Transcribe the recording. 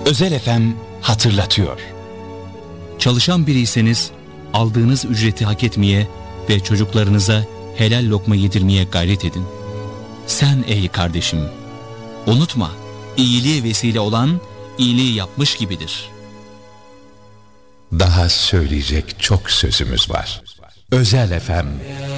Özel FM hatırlatıyor. Çalışan biriyseniz aldığınız ücreti hak etmeye ve çocuklarınıza helal lokma yedirmeye gayret edin. Sen ey kardeşim, unutma, iyiliğe vesile olan iyiliği yapmış gibidir. Daha söyleyecek çok sözümüz var. Özel FM